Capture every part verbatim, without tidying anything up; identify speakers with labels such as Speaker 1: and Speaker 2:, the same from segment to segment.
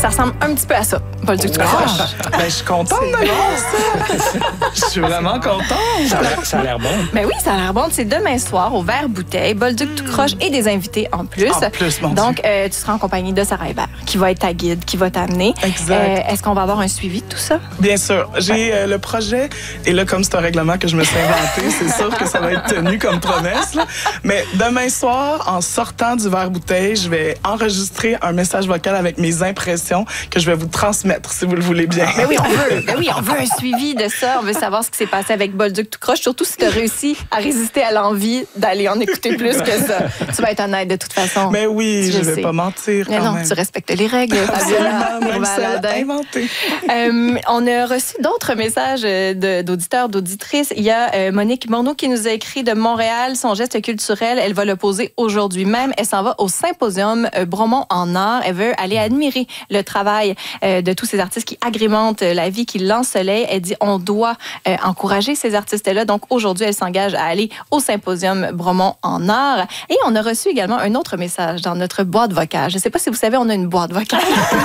Speaker 1: Ça ressemble un petit peu à ça, Bolduc tout croche.
Speaker 2: Ben, je suis contente de voir ça. Je suis vraiment contente.
Speaker 3: Ça a l'air- ça a l'air bon.
Speaker 1: Ben oui, ça a l'air bon. C'est demain soir au Vert Bouteille, Bolduc tout croche et des invités en plus.
Speaker 2: En plus, mon
Speaker 1: Donc,
Speaker 2: Dieu.
Speaker 1: euh, tu seras en compagnie de Sarah Hébert, qui va être ta guide, qui va t'amener.
Speaker 2: Exact.
Speaker 1: Euh, est-ce qu'on va avoir un suivi de tout ça?
Speaker 2: Bien sûr. J'ai euh, le projet, et là, comme c'est un règlement que je me suis inventé, c'est sûr que ça va être tenu comme promesse. Là. Mais demain soir, en sortant du Vert Bouteille, je vais enregistrer un message vocal avec mes impressions que je vais vous transmettre, si vous le voulez bien.
Speaker 1: Ben oui, on veut. Ben oui, on veut un suivi de ça. On veut savoir ce qui s'est passé avec Bolduc tout croche, surtout si tu as réussi à résister à l'envie d'aller en écouter plus que ça. Tu vas être honnête de toute façon.
Speaker 2: Mais oui,
Speaker 1: Je
Speaker 2: je vais
Speaker 1: sais.
Speaker 2: pas mentir
Speaker 1: Mais
Speaker 2: quand
Speaker 1: non,
Speaker 2: même.
Speaker 1: tu respectes les règles, Fabiola.
Speaker 2: Absolument, même celle
Speaker 1: Valadin.
Speaker 2: inventée.
Speaker 1: Euh, on a reçu d'autres messages de- d'auditeurs, d'auditrices. Il y a euh, Monique Morneau qui nous a écrit de Montréal son geste culturel. Elle va le poser aujourd'hui même. Elle s'en va au symposium euh, Bromont en art. Elle veut aller admirer le travail euh, de tous ces artistes qui agrémentent euh, la vie, qui l'ensoleillent. Elle dit on doit euh, encourager ces artistes-là. Donc aujourd'hui, elle s'engage à aller au symposium Bromont en art. Et on a reçu également un autre message dans notre boîte vocale. Je ne sais pas si vous savez, on a une boîte vocale.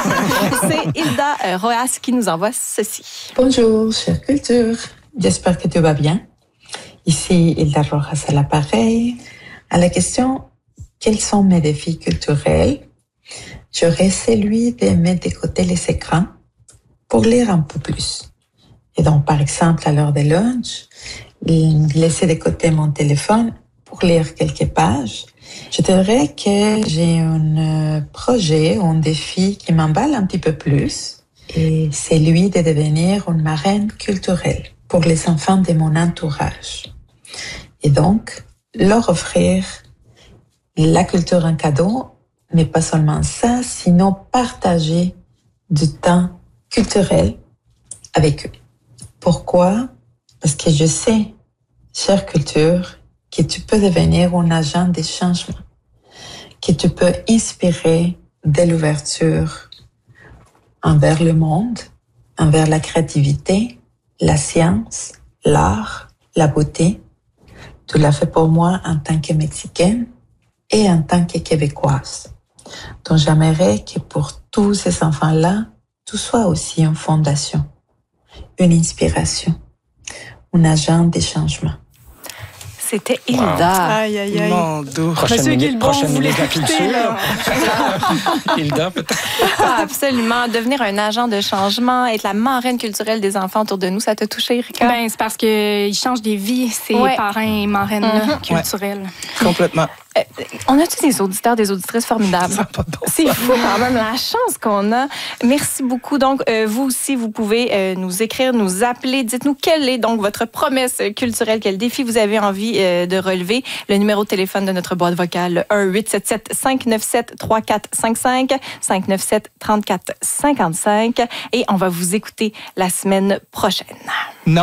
Speaker 1: C'est Hilda euh, Roas qui nous envoie ceci.
Speaker 4: Bonjour, chère culture. J'espère que tu vas bien. Ici, Hilda Rojas à l'appareil. À la question « Quels sont mes défis culturels ?» j'aurais celui de mettre de côté les écrans pour lire un peu plus. Et donc, par exemple, à l'heure de lunch, laisser de côté mon téléphone pour lire quelques pages. Je dirais que j'ai un projet, un défi qui m'emballe un petit peu plus. Et c'est lui de devenir une marraine culturelle pour les enfants de mon entourage. Et donc, leur offrir la culture en cadeau, mais pas seulement ça, sinon partager du temps culturel avec eux. Pourquoi? Parce que je sais, chère culture, que tu peux devenir un agent de changement, que tu peux inspirer de l'ouverture envers le monde, envers la créativité, la science, l'art, la beauté. Tu l'as fait pour moi en tant que Mexicaine et en tant que Québécoise. Donc j'aimerais que pour tous ces enfants-là, tout soit aussi une fondation, une inspiration, un agent de changement.
Speaker 1: C'était Hilda.
Speaker 5: Aïe, aïe, aïe.
Speaker 2: Mon doux.
Speaker 3: Prochaine
Speaker 5: Monsieur
Speaker 3: minute,
Speaker 5: Guilbeault,
Speaker 3: prochaine
Speaker 5: vous
Speaker 3: minute de la
Speaker 5: l'écoutez,
Speaker 3: culture.
Speaker 5: là.
Speaker 3: Hilda, peut-être.
Speaker 1: Ah, absolument. Devenir un agent de changement, être la marraine culturelle des enfants autour de nous, ça t'a touché, Rika?
Speaker 6: Ben, c'est parce qu'ils changent des vies, ces
Speaker 1: Ouais.
Speaker 6: parrains et marraines
Speaker 1: Mhm.
Speaker 6: culturels.
Speaker 2: Complètement.
Speaker 1: Euh, on a-tu des auditeurs, des auditrices formidables?
Speaker 2: Ça n'a pas de bon
Speaker 1: C'est fou quand même la chance qu'on a. Merci beaucoup. Donc, euh, vous aussi, vous pouvez euh, nous écrire, nous appeler. Dites-nous quelle est donc votre promesse culturelle, quel défi vous avez envie euh, de relever. Le numéro de téléphone de notre boîte vocale, un huit sept sept cinq neuf sept trois quatre cinq cinq, cinq neuf sept trente-quatre cinquante-cinq. Et on va vous écouter la semaine prochaine.
Speaker 2: Non.